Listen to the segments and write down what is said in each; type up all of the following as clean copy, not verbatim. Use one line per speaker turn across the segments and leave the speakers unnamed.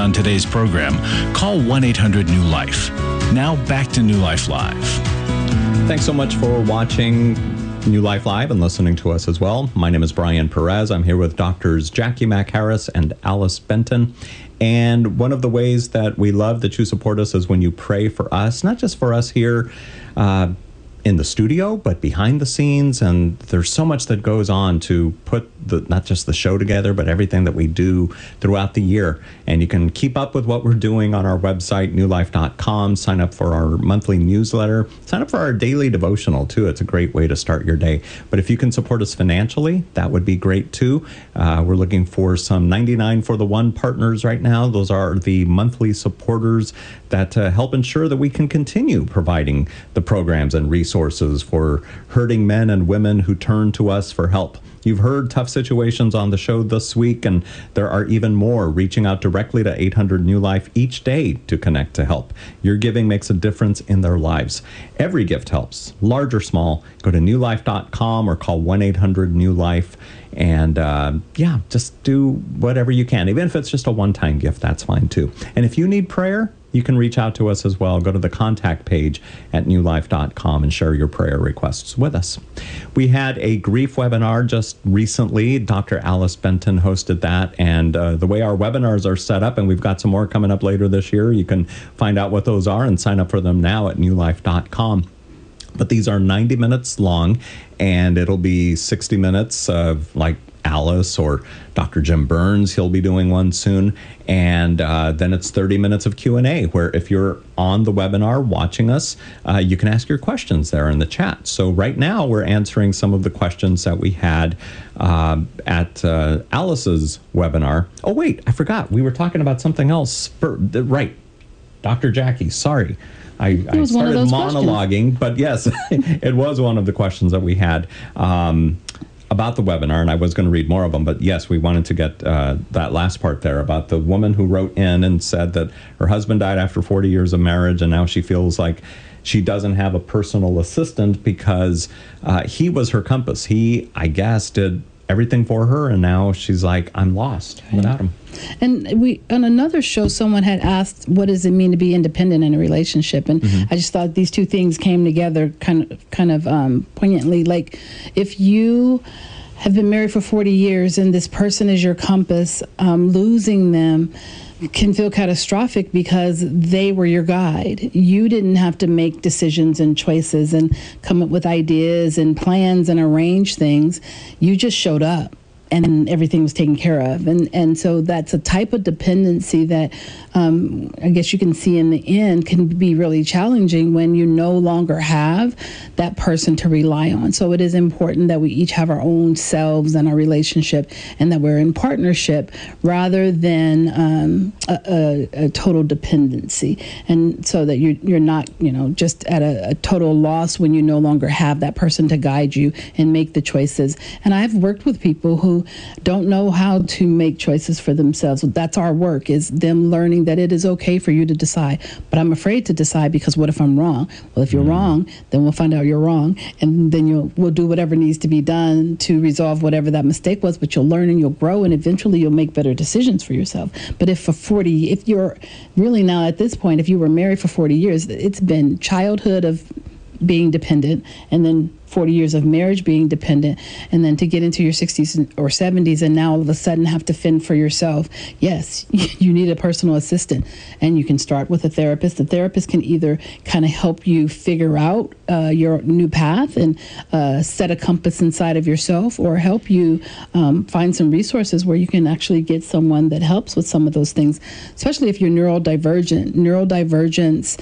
on today's program, call 1-800-NEW-LIFE. Now back to New Life Live.
Thanks so much for watching New Life Live and listening to us as well. My name is Brian Perez. I'm here with doctors Jackie Mack-Harris and Alice Benton. And one of the ways that we love that you support us is when you pray for us, not just for us here in the studio, but behind the scenes. And there's so much that goes on to put not just the show together, but everything that we do throughout the year. And you can keep up with what we're doing on our website, newlife.com. Sign up for our monthly newsletter. Sign up for our daily devotional, too. It's a great way to start your day. But if you can support us financially, that would be great, too. We're looking for some 99 for the One partners right now. Those are the monthly supporters that help ensure that we can continue providing the programs and resources for hurting men and women who turn to us for help. You've heard tough situations on the show this week, and there are even more reaching out directly to 800 New Life each day to connect to help. Your giving makes a difference in their lives. Every gift helps, large or small. Go to newlife.com or call 1-800-NEW-LIFE. And just do whatever you can. Even if it's just a one-time gift, that's fine too. And if you need prayer, you can reach out to us as well. Go to the contact page at newlife.com and share your prayer requests with us. We had a grief webinar just recently. Dr. Alice Benton hosted that. And the way our webinars are set up, and we've got some more coming up later this year, you can find out what those are and sign up for them now at newlife.com. But these are 90 minutes long, and it'll be 60 minutes of like Alice or Dr. Jim Burns. He'll be doing one soon. And then it's 30 minutes of Q&A, where if you're on the webinar watching us, you can ask your questions there in the chat. So right now we're answering some of the questions that we had at Alice's webinar. Oh, wait, I forgot. We were talking about something else. Right. Dr. Jackie, sorry. I started monologuing, but yes, it was one of the questions that we had about the webinar, and I was going to read more of them, but yes, we wanted to get that last part there about the woman who wrote in and said that her husband died after 40 years of marriage, and now she feels like she doesn't have a personal assistant because he was her compass. He, I guess, did everything for her, and now she's like, I'm lost without him.
And we, on another show, someone had asked, what does it mean to be independent in a relationship? And I just thought these two things came together kind of poignantly. Like, if you have been married for 40 years and this person is your compass, losing them can feel catastrophic because they were your guide. You didn't have to make decisions and choices and come up with ideas and plans and arrange things. You just showed up and everything was taken care of. And so that's a type of dependency that I guess you can see in the end can be really challenging when you no longer have that person to rely on. So it is important that we each have our own selves and our relationship, and that we're in partnership rather than a total dependency. And so that you're not, just at a total loss when you no longer have that person to guide you and make the choices. And I've worked with people who don't know how to make choices for themselves. That's our work, is them learning that it is okay for you to decide. But I'm afraid to decide because what if I'm wrong? Well, if you're wrong, then we'll find out you're wrong, and then we'll do whatever needs to be done to resolve whatever that mistake was. But you'll learn and you'll grow, and eventually you'll make better decisions for yourself. But if you're really now at this point, if you were married for 40 years, it's been childhood of being dependent, and then 40 years of marriage being dependent, and then to get into your 60s or 70s and now all of a sudden have to fend for yourself. Yes, you need a personal assistant, and you can start with a therapist. The therapist can either kind of help you figure out your new path and set a compass inside of yourself, or help you find some resources where you can actually get someone that helps with some of those things, especially if you're neurodivergent. Neurodivergence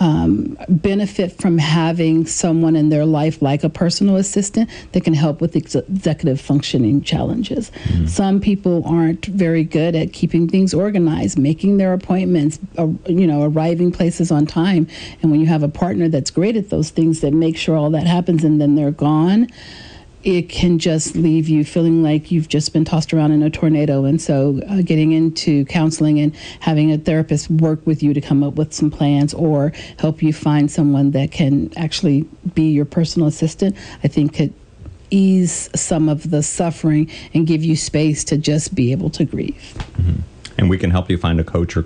benefit from having someone in their life like a personal assistant that can help with executive functioning challenges. Some people aren't very good at keeping things organized, making their appointments, arriving places on time. And when you have a partner that's great at those things, that makes sure all that happens and then they're gone, it can just leave you feeling like you've just been tossed around in a tornado. And so getting into counseling and having a therapist work with you to come up with some plans or help you find someone that can actually be your personal assistant, I think could ease some of the suffering and give you space to just be able to grieve.
And we can help you find a coach or